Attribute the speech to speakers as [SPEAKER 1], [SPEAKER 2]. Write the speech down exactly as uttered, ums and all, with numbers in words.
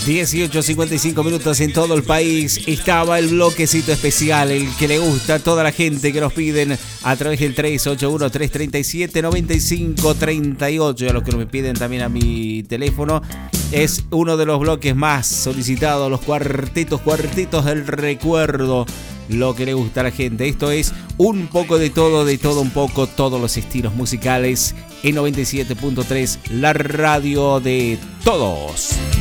[SPEAKER 1] dieciocho cincuenta y cinco minutos en todo el país. Estaba el bloquecito especial, el que le gusta a toda la gente que nos piden a través del tres ocho uno, tres tres siete, nueve cinco tres ocho. Y a los que me piden también a mi teléfono. Es uno de los bloques más solicitados, los cuartetos, cuartetos del recuerdo. Lo que le gusta a la gente. Esto es un poco de todo, de todo un poco, todos los estilos musicales en noventa y siete punto tres, la radio de todos.